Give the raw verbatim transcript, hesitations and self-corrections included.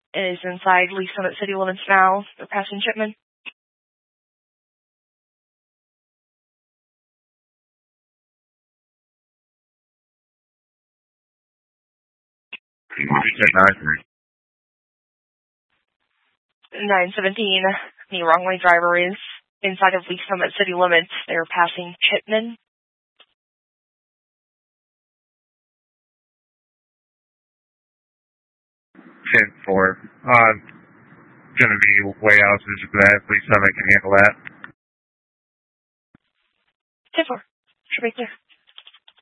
is inside Lee's Summit city limits now. They're passing Chipman. nine seventeen, the wrong way driver is inside of Lee's Summit city limits. They're passing Chipman. ten four. Uh, going to be way out of that. Lee's Summit can handle that. ten four. Should be clear.